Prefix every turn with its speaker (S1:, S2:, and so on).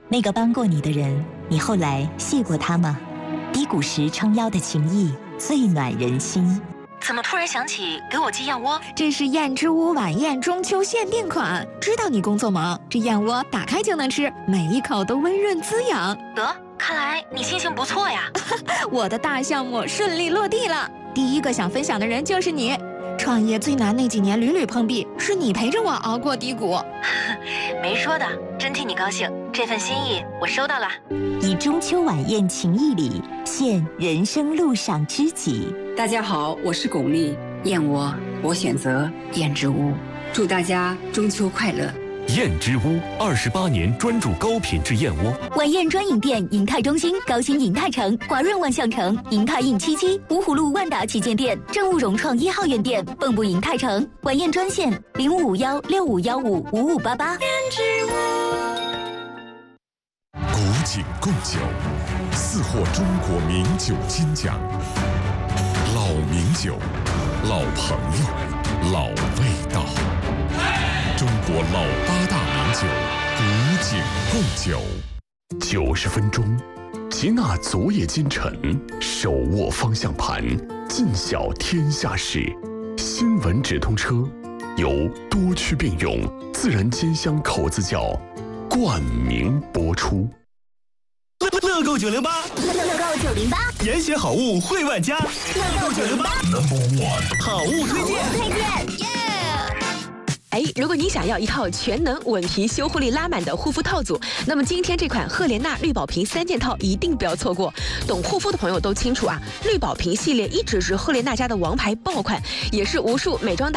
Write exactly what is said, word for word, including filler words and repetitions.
S1: 那个帮过你的人，你后来谢过他吗？低谷时撑腰的情谊，最暖人心。
S2: 怎么突然想起给我寄燕窝？
S3: 这是燕之屋晚宴中秋限定款，知道你工作忙，这燕窝打开就能吃，每一口都温润滋养。
S2: 得，看来你心情不错呀。
S3: 我的大项目顺利落地了，第一个想分享的人就是你。创业最难那几年屡屡碰壁，是你陪着我熬过低谷。
S2: 没说的，真替你高兴，这份心意我收到了。
S1: 以中秋晚宴情谊礼，献人生路上知己。
S4: 大家好，我是巩俐，燕窝我选择燕之屋，祝大家中秋快乐。
S5: 燕之屋二十八年专注高品质燕窝。
S1: 晚宴专营店：银泰中心、高新银泰城、华润万象城、银泰印七七、芜湖路万达旗舰店、正务融创一号院店、蚌埠银泰城。晚宴专线：零五五幺六五幺五五五八八。
S2: 燕之屋。
S6: 古井贡酒，四获中国名酒金奖。老名酒，老朋友，老味道。中国老八大名酒，古井贡酒。
S5: 九十分钟，齐纳昨夜今晨，手握方向盘，尽晓天下事。新闻直通车，由多区并用自然煎香口子窖冠名播出。
S7: 乐购九零八，
S1: 乐购九零八，
S7: 严选好物惠万家。
S1: 乐购九零八
S7: ，Number One， 好物推荐，
S1: 推荐。
S8: 哎，如果你想要一套全能稳皮修护力拉满的护肤套组，那么今天这款赫莲娜绿宝瓶三件套一定不要错过。懂护肤的朋友都清楚啊，绿宝瓶系列一直是赫莲娜家的王牌爆款，也是无数美妆打